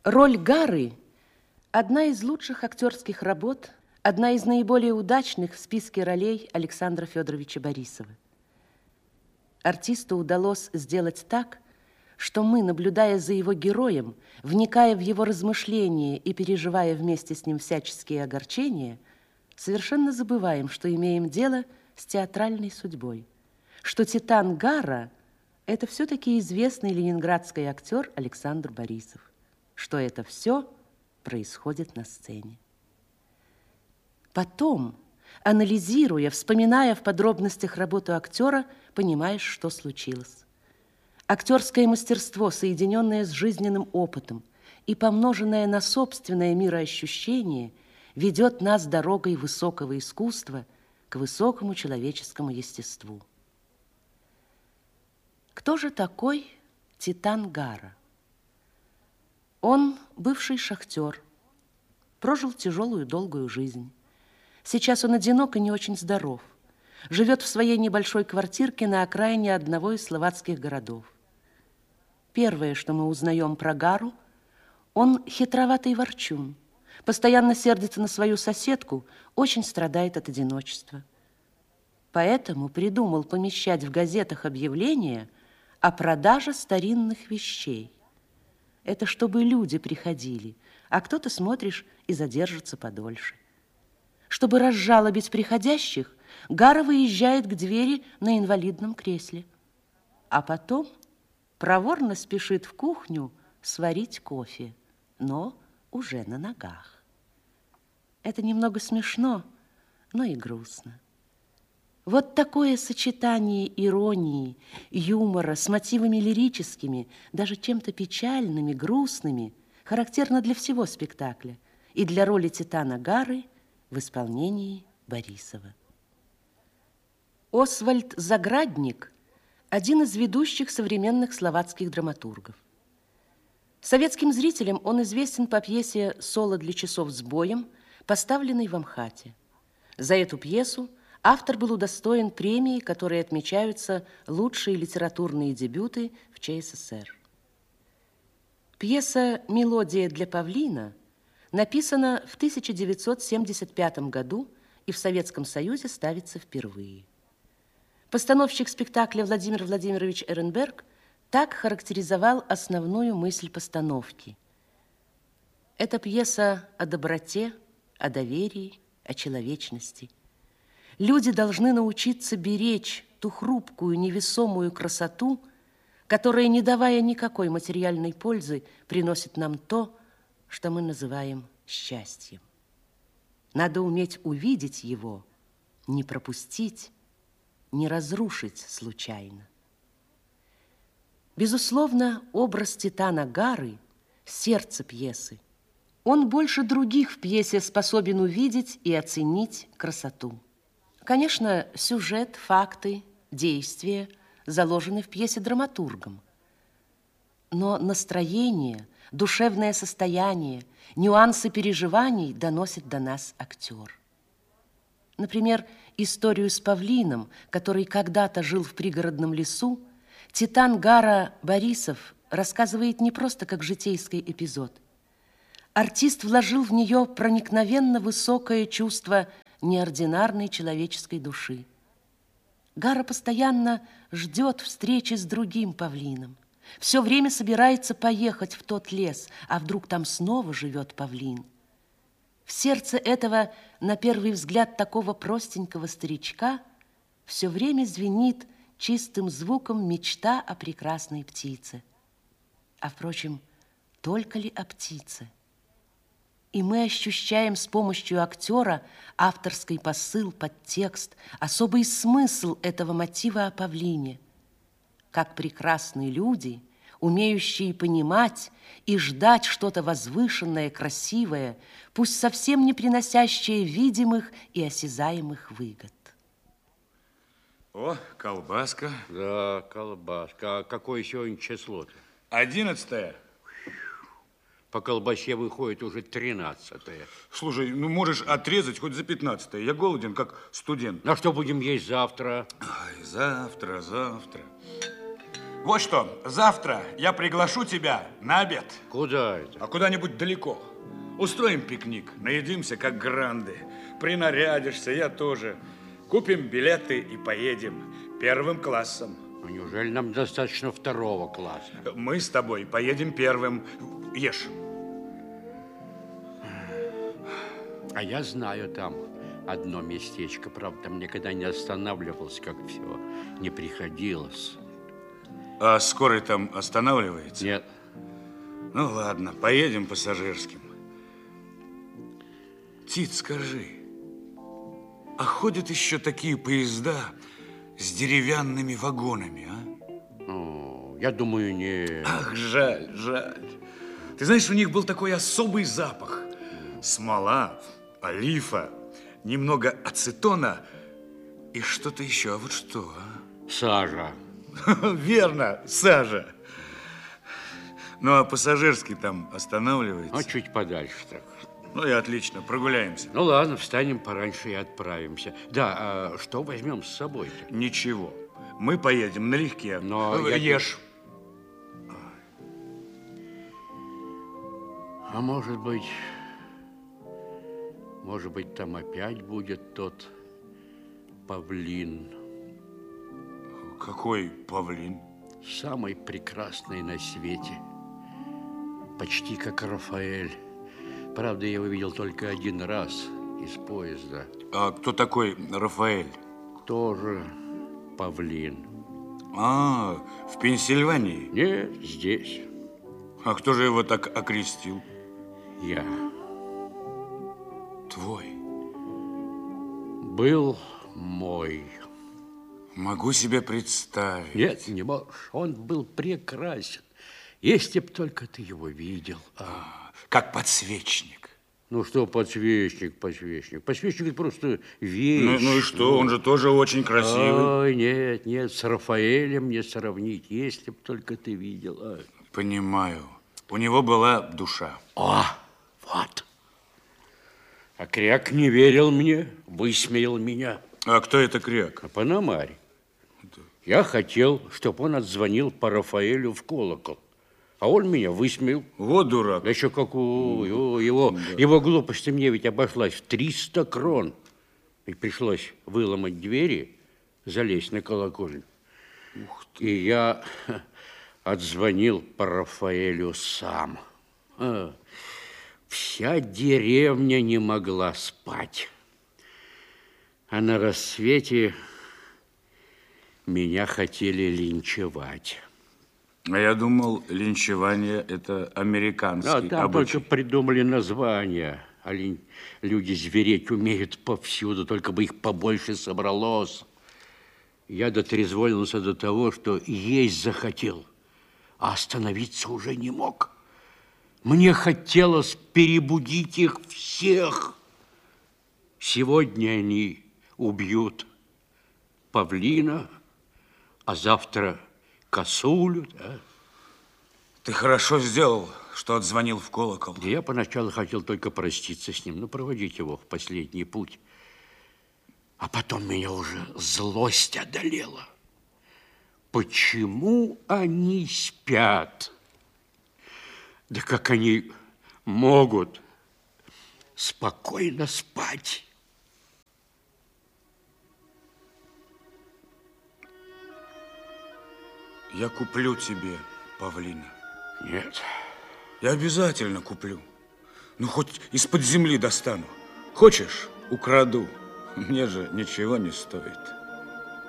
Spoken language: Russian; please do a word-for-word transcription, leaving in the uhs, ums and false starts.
Роль Гары – одна из лучших актерских работ, одна из наиболее удачных в списке ролей Александра Федоровича Борисова. Артисту удалось сделать так, что мы, наблюдая за его героем, вникая в его размышления и переживая вместе с ним всяческие огорчения, совершенно забываем, что имеем дело с театральной судьбой, что титан Гара – это все-таки известный ленинградский актер Александр Борисов, что это все происходит на сцене. Потом, анализируя, вспоминая в подробностях работу актера, понимаешь, что случилось. Актерское мастерство, соединенное с жизненным опытом и помноженное на собственное мироощущение, ведет нас дорогой высокого искусства к высокому человеческому естеству. Кто же такой титан Гара? Он бывший шахтер, прожил тяжелую долгую жизнь. Сейчас он одинок и не очень здоров. Живет в своей небольшой квартирке на окраине одного из словацких городов. Первое, что мы узнаем про Гару, он хитроватый ворчун, постоянно сердится на свою соседку, очень страдает от одиночества. Поэтому придумал помещать в газетах объявления о продаже старинных вещей. Это чтобы люди приходили, а кто-то, смотришь, и задержится подольше. Чтобы разжалобить приходящих, Гара выезжает к двери на инвалидном кресле, а потом проворно спешит в кухню сварить кофе, но уже на ногах. Это немного смешно, но и грустно. Вот такое сочетание иронии, юмора с мотивами лирическими, даже чем-то печальными, грустными, характерно для всего спектакля и для роли титана Гары в исполнении Борисова. Освальд Заградник – один из ведущих современных словацких драматургов. Советским зрителям он известен по пьесе «Соло для часов с боем», поставленной в Амхате. За эту пьесу автор был удостоен премии, которые отмечаются лучшие литературные дебюты в ЧССР. Пьеса «Мелодия для павлина» написана в тысяча девятьсот семьдесят пятом году и в Советском Союзе ставится впервые. Постановщик спектакля Владимир Владимирович Эренберг так характеризовал основную мысль постановки. Это пьеса о доброте, о доверии, о человечности. Люди должны научиться беречь ту хрупкую, невесомую красоту, которая, не давая никакой материальной пользы, приносит нам то, что мы называем счастьем. Надо уметь увидеть его, не пропустить, не разрушить случайно. Безусловно, образ титана Гары – сердце пьесы. Он больше других в пьесе способен увидеть и оценить красоту. Конечно, сюжет, факты, действия заложены в пьесе драматургом. Но настроение, душевное состояние, нюансы переживаний доносит до нас актер. Например, историю с павлином, который когда-то жил в пригородном лесу, титан Гара Борисов рассказывает не просто как житейский эпизод. Артист вложил в нее проникновенно высокое чувство неординарной человеческой души. Гара постоянно ждет встречи с другим павлином. Все время собирается поехать в тот лес, а вдруг там снова живет павлин. В сердце этого, на первый взгляд, такого простенького старичка все время звенит чистым звуком мечта о прекрасной птице. А, впрочем, только ли о птице? И мы ощущаем с помощью актера авторский посыл, подтекст, особый смысл этого мотива о павлине. Как прекрасны люди, умеющие понимать и ждать что-то возвышенное, красивое, пусть совсем не приносящее видимых и осязаемых выгод. О, колбаска. Да, колбаска. А какое сегодня число-то? Одиннадцатое. По колбасе выходит уже тринадцатое. Слушай, ну можешь отрезать хоть за пятнадцатое. Я голоден, как студент. А что будем есть завтра? Ай, завтра, завтра. Вот что, завтра я приглашу тебя на обед. Куда это? А куда-нибудь далеко. Устроим пикник, наедимся, как гранды. Принарядишься, я тоже. Купим билеты и поедем первым классом. Ну, неужели нам достаточно второго класса? Мы с тобой поедем первым. Ешь. А я знаю там одно местечко. Правда, там никогда не останавливался, как все не приходилось. А скорый там останавливается? Нет. Ну ладно, поедем пассажирским. Тит, скажи, а ходят еще такие поезда с деревянными вагонами, а? Ну, я думаю, нет. Ах, жаль, жаль. Ты знаешь, у них был такой особый запах. Смола, олифа, немного ацетона и что-то еще. А вот что, а? Сажа. Верно, сажа. Ну, а пассажирский там останавливается? Ну, чуть подальше так. Ну и отлично, прогуляемся. Ну, ладно, встанем пораньше и отправимся. Да, а что возьмем с собой-то? Ничего, мы поедем налегке. Но я- Ешь. А может быть, может быть, там опять будет тот павлин. Какой павлин? Самый прекрасный на свете. Почти как Рафаэль. Правда, я его видел только один раз из поезда. А кто такой Рафаэль? Тоже павлин. А, в Пенсильвании? Нет, здесь. А кто же его так окрестил? Я. Твой. Был мой. Могу себе представить. Нет, не можешь. Он был прекрасен. Если б только ты его видел. А. Как подсвечник. Ну что, подсвечник, подсвечник. Подсвечник это просто вещь. Ну, ну и что, он же тоже очень красивый. Ой, нет, нет, с Рафаэлем не сравнить. Если б только ты видел. А. Понимаю. У него была душа. О, вот. А Кряк не верил мне, высмеял меня. А кто это Кряк? А Пономарь. Я хотел, чтобы он отзвонил по Рафаэлю в колокол. А он меня высмеял. Вот дурак. Да еще какую. Его, его, да. его глупость мне ведь обошлась в триста крон. И пришлось выломать двери, залезть на колокольню. Ух ты. И я отзвонил по Рафаэлю сам. А, вся деревня не могла спать. А на рассвете меня хотели линчевать. А я думал, линчевание – это американский а там обычай. только придумали название. А лин... люди звереть умеют повсюду, только бы их побольше собралось. Я дотрезвонился до того, что есть захотел, а остановиться уже не мог. Мне хотелось перебудить их всех. Сегодня они убьют павлина, а завтра косулю, да? Ты хорошо сделал, что отзвонил в колокол. Я поначалу хотел только проститься с ним, ну, проводить его в последний путь. А потом меня уже злость одолела. Почему они спят? Да как они могут спокойно спать? Я куплю тебе павлина. Нет. Я обязательно куплю. Ну, хоть из-под земли достану. Хочешь, украду. Мне же ничего не стоит.